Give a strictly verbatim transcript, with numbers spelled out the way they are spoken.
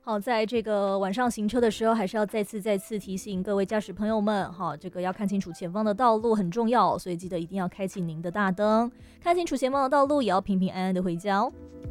好，在这个晚上行车的时候，还是要再次再次提醒各位驾驶朋友们，好，这个要看清楚前方的道路很重要，所以记得一定要开启您的大灯，看清楚前方的道路，也要平平安安的回家哦。